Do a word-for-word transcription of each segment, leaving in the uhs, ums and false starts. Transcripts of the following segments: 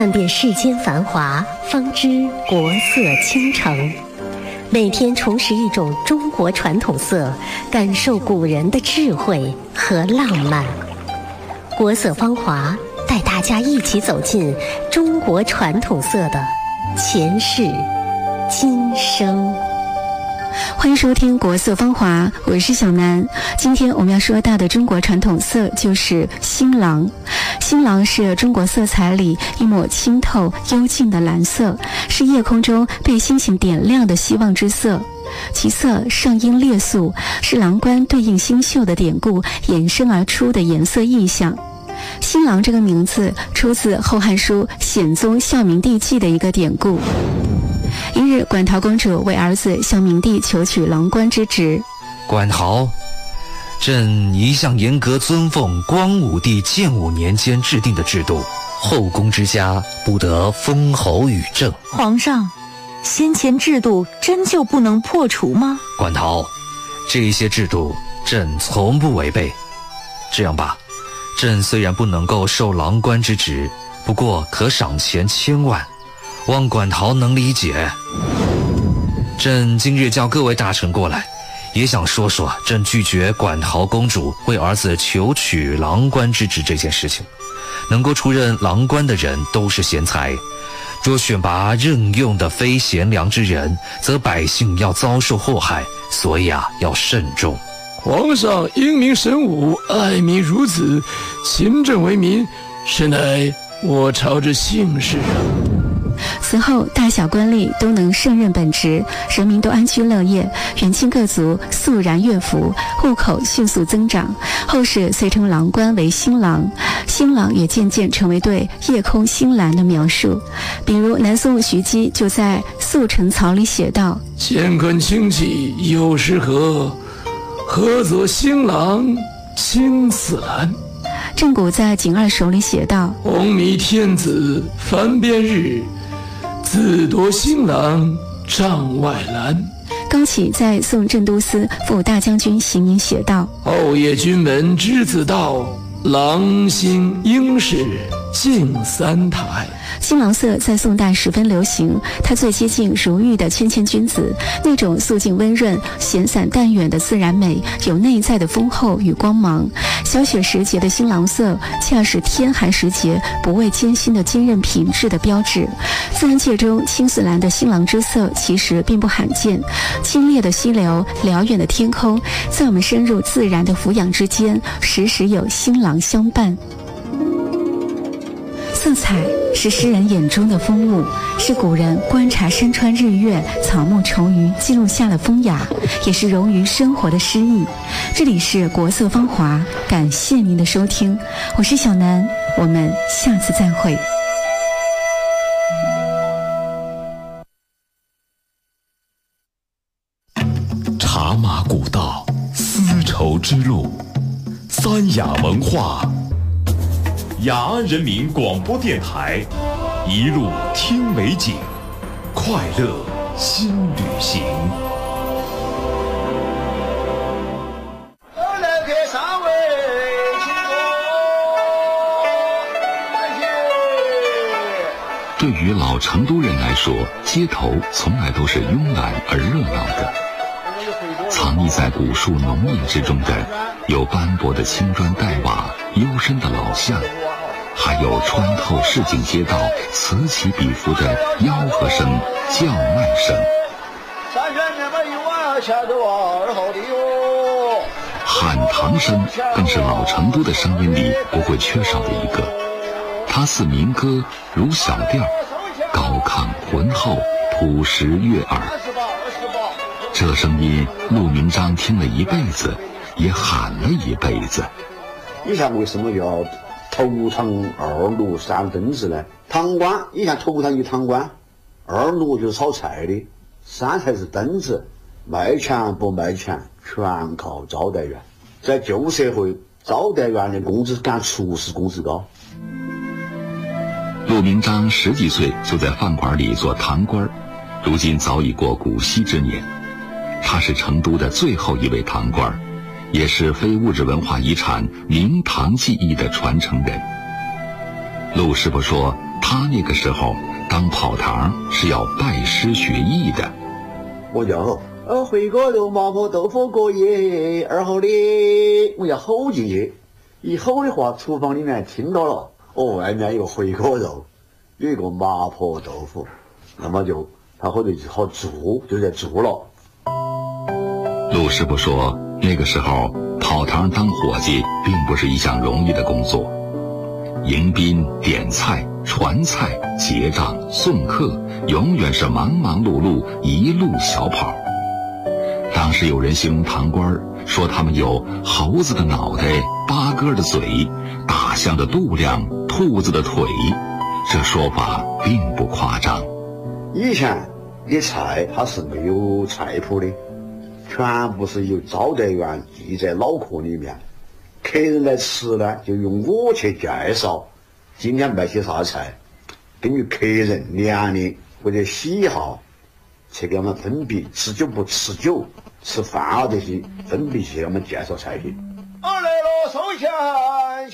看遍世间繁华，方知国色倾城。每天重拾一种中国传统色，感受古人的智慧和浪漫。国色芳华带大家一起走进中国传统色的前世今生。 欢迎收听国色芳华，我是小南。今天我们要说到的中国传统色就是新郎。新郎是中国色彩里一抹清透幽静的蓝色，是夜空中被星星点亮的希望之色。其色上阴烈素，是郎冠对应星宿的典故衍生而出的颜色意象。新郎这个名字出自《后汉书·显宗孝明帝纪》的一个典故。一日，馆陶公主为儿子向明帝求取郎冠之职。 馆陶，朕一向严格遵奉光武帝建武年间制定的制度，后宫之家不得封侯与政。 皇上，先前制度真就不能破除吗？ 馆陶，这些制度朕从不违背。这样吧，朕虽然不能够受郎冠之职，不过可赏钱千万，望馆陶能理解。朕今日叫各位大臣过来，也想说说朕拒绝馆陶公主为儿子求取郎冠之职这件事情。能够出任郎冠的人都是贤才，若选拔任用的非贤良之人，则百姓要遭受祸害，所以啊，要慎重。 皇上英明神武，爱民如子，勤政为民，实乃我朝之幸事啊。 此后，大小官吏都能胜任本职，人民都安居乐业，远近各族肃然乐服，户口迅速增长。后世遂称郎冠为新郎，新郎也渐渐成为对夜空星蓝的描述。比如南宋徐基就在《宿陈草》里写道： 乾坤清气有时和，合则新郎青似蓝。 郑谷在《景二首》里写道： 红迷天子翻边日，自夺新郎帐外蓝。 高启在《宋镇都司副大将军行营》写道： 后夜君门之子道，郎新应是敬三台。 新郎色在宋代十分流行，它最接近如玉的谦谦君子，那种素净温润、闲散淡远的自然美，有内在的丰厚与光芒。小雪时节的新郎色，恰是天寒时节不畏艰辛的坚韧品质的标志。自然界中青似蓝的新郎之色其实并不罕见，清冽的溪流、辽远的天空，在我们深入自然的俯仰之间，时时有新郎相伴。色彩是诗人眼中的风物，是古人观察山川日月、草木虫鱼记录下的风雅，也是融于生活的诗意。这里是国色芳华，感谢您的收听，我是小南，我们下次再会。 茶马古道，丝绸之路，三雅文化。雅安人民广播电台，一路听美景，快乐新旅行。 对于老成都人来说，街头从来都是慵懒而热闹的。藏匿在古树浓荫之中的，有斑驳的青砖黛瓦、幽深的老巷，还有穿透市井街道此起彼伏的吆喝声、叫卖声。喊堂声更是老成都的声音里不会缺少的一个。它似民歌，如小调，高亢浑厚，朴实悦耳。这声音，陆明章听了一辈子，也喊了一辈子。 以前为什么要头堂二路三灯子呢？堂倌以前头堂有堂倌，二路就是炒菜的，三才是灯子，卖钱不卖钱全靠招待员。在旧社会，招待员的工资赶厨师工资高。 陆明章十几岁就在饭馆里做堂倌，如今早已过古稀之年。他是成都的最后一位堂倌，也是非物质文化遗产明堂技艺的传承人。陆师傅说， 他那个时候当跑堂是要拜师学艺的。 我就吼，呃，回锅肉麻婆豆腐过夜，二号的，我要吼进去，一吼的话，厨房里面听到了，哦，外面有回锅肉，有一个麻婆豆腐，那么就他后头就好做，就在做了。 陆师傅说，那个时候跑堂当伙计并不是一项容易的工作，迎宾、点菜、传菜、结账、送客，永远是忙忙碌碌，一路小跑。当时有人形容堂官说他们有猴子的脑袋、八哥的嘴、大象的肚量、兔子的腿，这说法并不夸张。 以前的菜它是没有菜谱的，全部是由招待员记在脑壳里面，客人来吃呢就用我去介绍今天卖些啥菜，根据客人年龄或者喜好去给他们分别，吃酒不吃酒，吃饭啊这些分别去给他们介绍菜品。我来了，收钱去。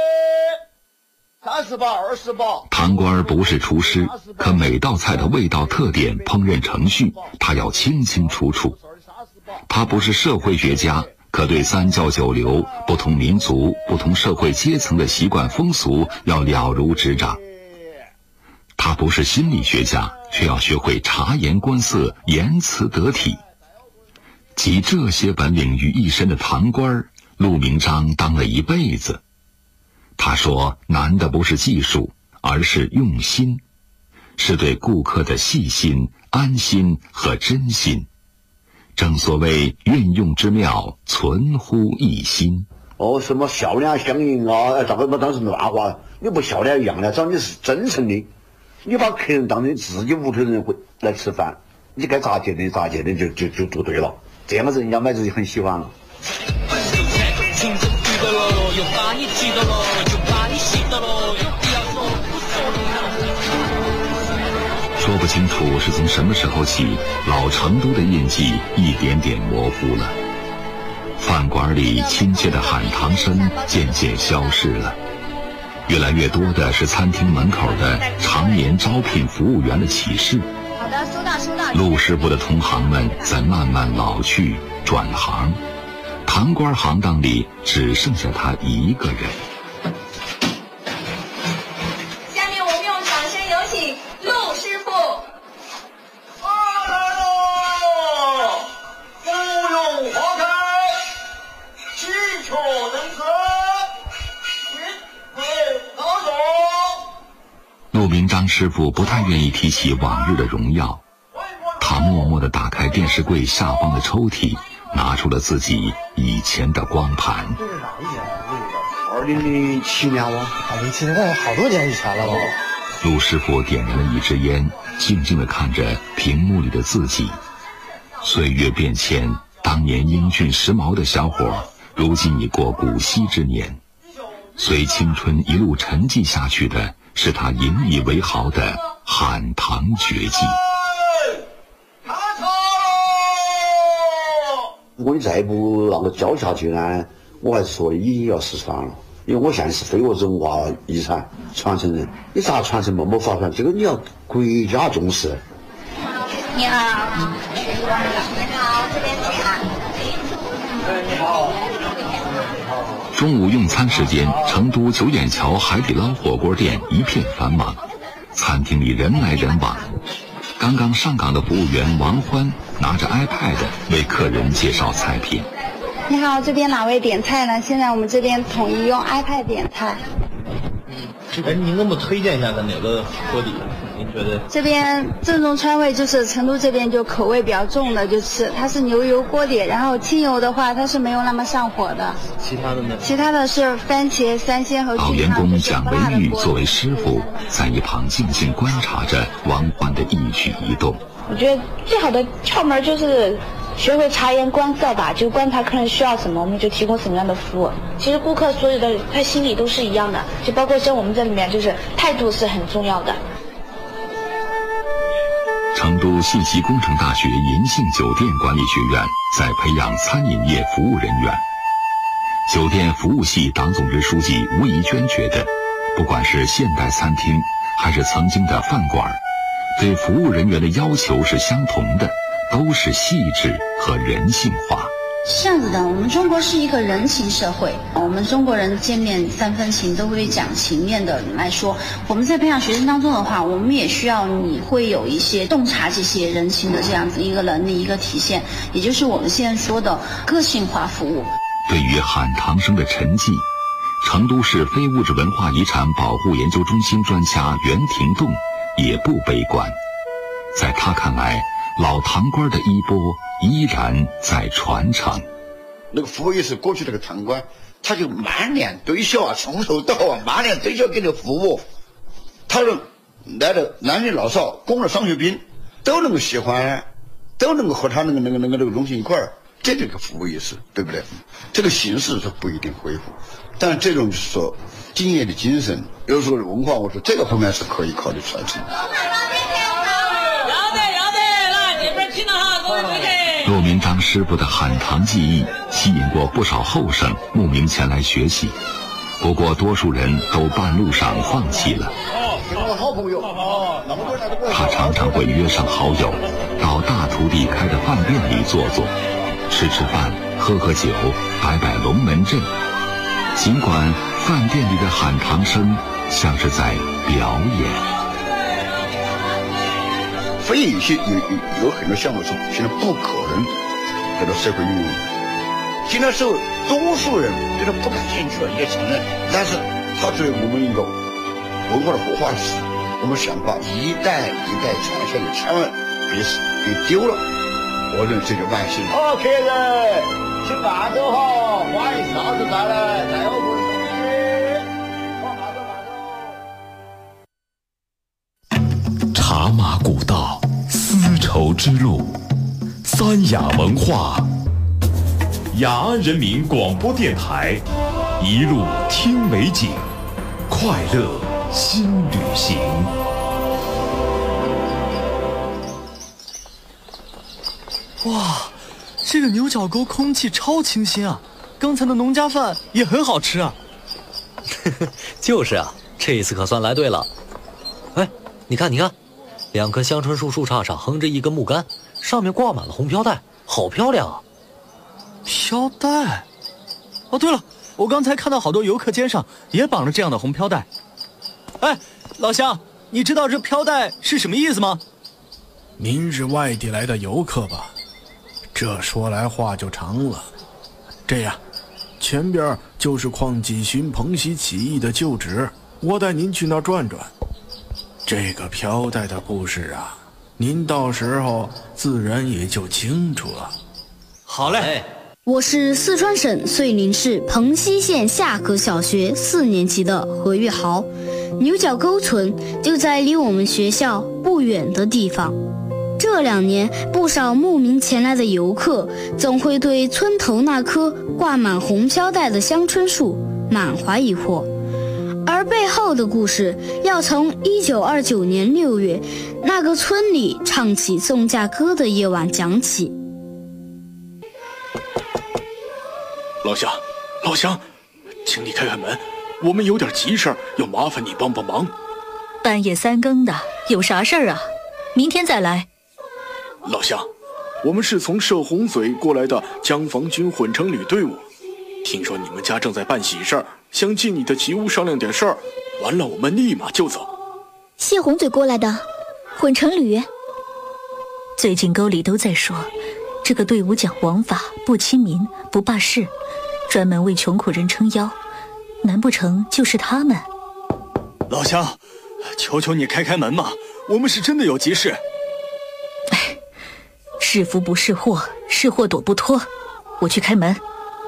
三十八，二十八。 堂官不是厨师，可每道菜的味道特点、烹饪程序，他要清清楚楚。他不是社会学家，可对三教九流、不同民族、不同社会阶层的习惯风俗要了如指掌。他不是心理学家，却要学会察言观色、言辞得体。集这些本领于一身的堂官，陆明章当了一辈子。他说，难的不是技术，而是用心，是对顾客的细心、安心和真心。正所谓运用之妙，存乎一心。 哦，什么笑脸相迎啊，这个当时乱话，你不笑脸一样的，只要你是真诚的，你把客人当成自己屋头人会来吃饭，你该咋接的咋接的就就就做对了，这样子人家买子就很喜欢了。 说不清楚是从什么时候起，老成都的印记一点点模糊了。饭馆里亲切的喊堂声渐渐消失了，越来越多的是餐厅门口的常年招聘服务员的启事。 好的，收到收到。 陆师傅的同行们在慢慢老去转行，堂官行当里只剩下他一个人。 下面我们用掌声有请陆师傅。 来喽，芙蓉花开，喜鹊登科，云会高中。 陆明章师傅不太愿意提起往日的荣耀，他默默地打开电视柜下方的抽屉，拿出了自己以前的光盘。 这是哪一年？二零零七年了。 二零零七年，那好多年以前了吧？ 陆师傅点燃了一支烟，静静地看着屏幕里的自己。岁月变迁，当年英俊时髦的小伙，如今已过古稀之年。随青春一路沉寂下去的，是他引以为豪的喊堂绝技。 如果你再不让我教下去呢，我还是说已经要失传了。因为我现在是非物质文化遗产传承人，你咋传承嘛？没法传，这个你要国家重视。 你好，你好，这边请啊。 你好。 中午用餐时间，成都九眼桥海底捞火锅店一片繁忙，餐厅里人来人往。刚刚上岗的服务员王欢拿着 iPad 为客人介绍菜品。 你好，这边哪位点菜呢？现在我们这边统一用 iPad 点菜。 嗯，哎，您能不能推荐一下咱哪个锅底？您觉得？ 这边正宗川味就是成都这边就口味比较重的，就是它是牛油锅底，然后清油的话它是没有那么上火的。 其他的呢？ 其他的是番茄、三鲜和老员工蒋文玉作为师傅，在一旁静静观察着王欢的一举一动。 我觉得最好的窍门就是学会察言观色吧，就观察客人需要什么，我们就提供什么样的服务。其实顾客所有的他心里都是一样的，就包括像我们这里面，就是态度是很重要的。 成都信息工程大学银杏酒店管理学院在培养餐饮业服务人员。酒店服务系党总支书记吴怡娟觉得，不管是现代餐厅还是曾经的饭馆，对服务人员的要求是相同的，都是细致和人性化。 是这样子的，我们中国是一个人情社会，我们中国人见面三分情，都会讲情面的来说，我们在培养学生当中的话，我们也需要你会有一些洞察这些人情的这样子一个能力一个体现，也就是我们现在说的个性化服务。 对于喊唐生的沉寂，成都市非物质文化遗产保护研究中心专家袁廷栋也不悲观，在他看来，老唐官的衣钵依然在传承。 那个服务意识，过去那个堂官，他就满脸堆笑啊，从头到尾满脸堆笑给你服务，他说来的男女老少、工人、上学兵都能够喜欢，都能够和他那个那个那个那个融进一块儿，这就是个服务意识，对不对？这个形式是不一定恢复，但这种就是说敬业的精神，有时候文化，我说这个方面是可以考虑传承。 骆明章师傅的喊唐技艺吸引过不少后生慕名前来学习，不过多数人都半路上放弃了。他常常会约上好友到大徒弟开的饭店里坐坐，吃吃饭，喝喝酒，摆摆龙门阵。尽管饭店里的喊唐声像是在表演。 所以有些有有有很多项目是现在不可能得到社会运用。现在是多数人对他不感兴趣了，也承认，但是他作为我们一个文化的活化石，我们想把一代一代传下去，千万别别丢了。我认为这就万幸。好，客人，请慢走哈，欢迎下次再来，再有不同意。好，慢走慢走。 茶马古道，丝绸之路，三雅文化，雅安人民广播电台，一路听美景，快乐新旅行。 哇，这个牛角沟空气超清新啊！刚才的农家饭也很好吃啊。 就是啊，这次可算来对了。哎，你看，你看。两棵香椿树树杈上横着一根木杆，上面挂满了红飘带，好漂亮啊！ 飘带？哦，对了，我刚才看到好多游客肩上也绑着这样的红飘带。哎，老乡，你知道这飘带是什么意思吗？ 您是外地来的游客吧？这说来话就长了。这样，前边就是邝继勋彭溪起义的旧址，我带您去那儿转转。这个飘带的故事啊，您到时候自然也就清楚了。 好嘞。 我是四川省遂宁市彭溪县下河小学四年级的何玉豪，牛角沟村就在离我们学校不远的地方。这两年，不少慕名前来的游客总会对村头那棵挂满红飘带的香椿树满怀疑惑。而背后的故事要从一九二九年六月那个村里唱起送嫁歌的夜晚讲起。 老乡，老乡，请你开开门，我们有点急事儿，要麻烦你帮帮忙。 半夜三更的，有啥事儿啊？明天再来。 老乡，我们是从射洪嘴过来的江防军混成旅队伍，听说你们家正在办喜事儿，想进你的吉屋商量点事儿，完了我们立马就走。 谢洪嘴过来的混成旅，最近沟里都在说这个队伍讲王法，不亲民，不霸市，专门为穷苦人撑腰，难不成就是他们？ 老乡，求求你开开门嘛，我们是真的有急事。 哎，是福不是祸，是祸躲不脱，我去开门。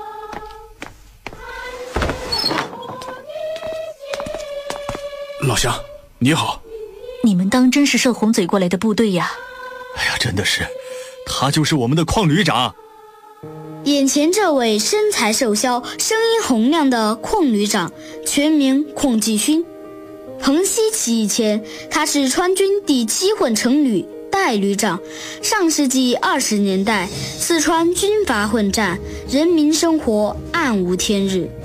老乡，你好。 你们当真是射洪嘴过来的部队呀？ 哎呀，真的是，他就是我们的邝旅长。 眼前这位身材瘦削、声音洪亮的邝旅长，全名邝继勋。彭溪起义前，他是川军第七混成旅代旅长。上世纪二十年代，四川军阀混战，人民生活暗无天日。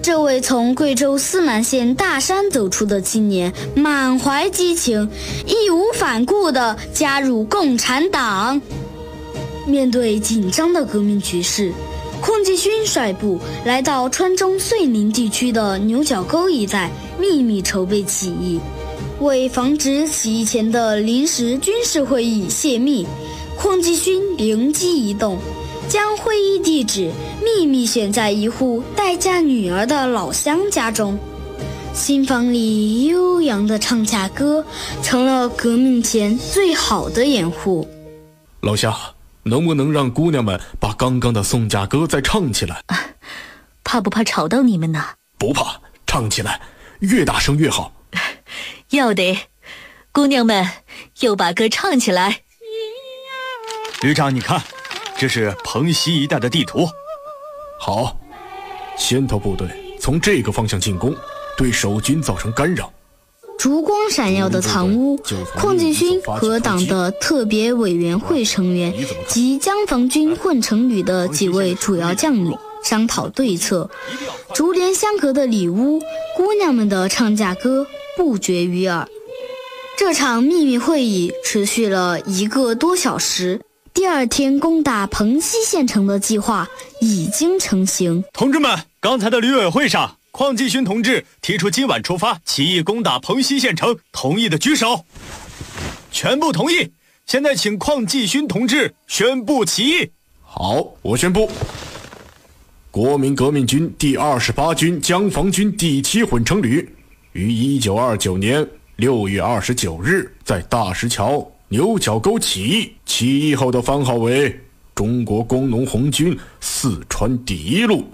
这位从贵州思南县大山走出的青年满怀激情，义无反顾地加入共产党。面对紧张的革命局势，邝继勋率部来到川中遂宁地区的牛角沟一带，秘密筹备起义。为防止起义前的临时军事会议泄密，邝继勋灵机一动，将会议地址秘密选在一户待嫁女儿的老乡家中。新房里悠扬的唱嫁歌成了革命前最好的掩护。 老乡，能不能让姑娘们把刚刚的送嫁歌再唱起来？ 啊，怕不怕吵到你们呢？ 不怕，唱起来，越大声越好。 要得，姑娘们又把歌唱起来。 旅长，你看，这是彭溪一带的地图。 好，先头部队从这个方向进攻，对守军造成干扰。 烛光闪耀的藏屋，邝继勋和党的特别委员会成员及江防军混成旅的几位主要将领商讨对策。竹帘相隔的里屋，姑娘们的唱嫁歌不绝于耳。这场秘密会议持续了一个多小时。第二天攻打彭溪县城的计划已经成型。 同志们，刚才的旅委会上，邝继勋同志提出今晚出发起义攻打彭溪县城，同意的举手。全部同意。现在请邝继勋同志宣布起义。 好，我宣布，国民革命军第二十八军江防军第七混成旅于一九二九年六月二十九日在大石桥牛角沟起义，起义后的番号为中国工农红军四川第一路。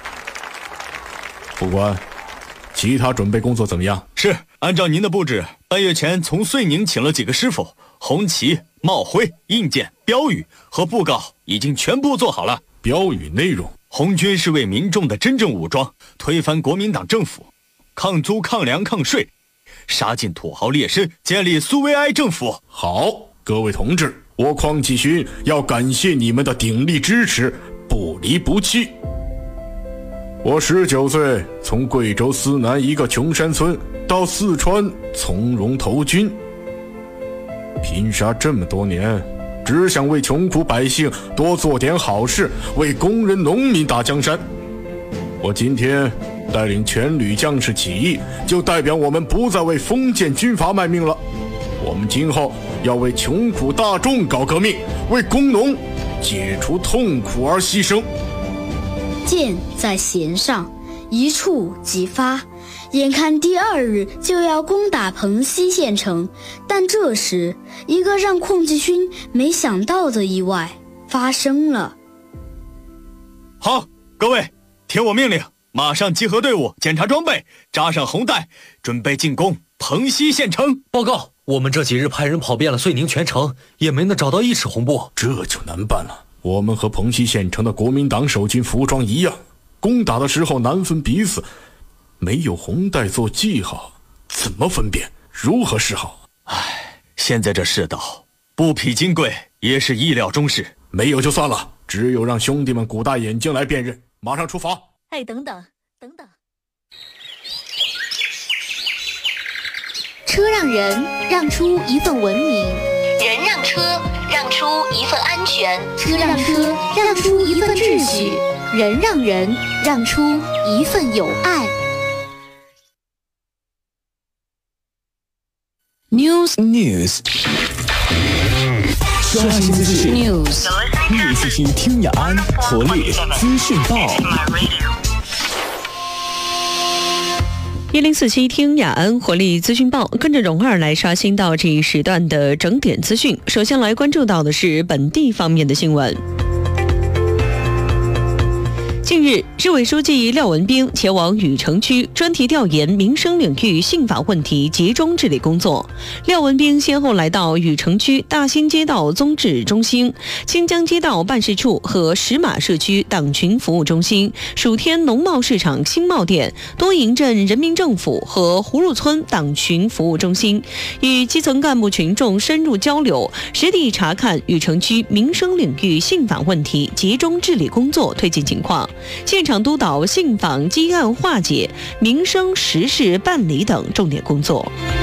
副官，其他准备工作怎么样？ 是，按照您的布置，半月前从遂宁请了几个师傅，红旗、帽徽、印鉴、标语和布告已经全部做好了。 标语内容： 红军是为民众的真正武装，推翻国民党政府，抗租、抗粮、抗税，杀尽土豪劣绅，建立苏维埃政府。 好，各位同志，我邝继勋要感谢你们的鼎力支持，不离不弃。我十九岁从贵州思南一个穷山村到四川从容投军，拼杀这么多年，只想为穷苦百姓多做点好事，为工人农民打江山。我今天带领全旅将士起义，就代表我们不再为封建军阀卖命了。我们今后要为穷苦大众搞革命，为工农解除痛苦而牺牲。 箭在弦上，一触即发。眼看第二日就要攻打彭溪县城，但这时一个让邝继勋没想到的意外发生了。 好，各位，听我命令，马上集合队伍，检查装备，扎上红带，准备进攻彭溪县城。 报告，我们这几日派人跑遍了遂宁全城，也没能找到一尺红布。 这就难办了。我们和彭溪县城的国民党守军服装一样，攻打的时候难分彼此，没有红带做记号，怎么分辨？如何是好？ 唉，现在这世道，不匹金贵也是意料中事。 没有就算了，只有让兄弟们鼓大眼睛来辨认。马上出发。 哎，等等等等， 车让人，让出一份文明； 人让车，让出一份安全； 车让车，让出一份秩序；人让人，让出一份友爱。 News News， 刷新资讯 News， 一起听听雅安活力资讯报。 一零四七听雅安活力资讯报，跟着蓉儿来刷新到这一时段的整点资讯。首先来关注到的是本地方面的新闻。近日，市委书记廖文彬前往禹城区专题调研民生领域信法问题集中治理工作。廖文彬先后来到禹城区大兴街道综治中心、清江街道办事处和石马社区党群服务中心、蜀天农贸市场新贸店、多营镇人民政府和葫芦村党群服务中心，与基层干部群众深入交流，实地查看禹城区民生领域信法问题集中治理工作推进情况。 现场督导信访积案化解、民生实事办理等重点工作。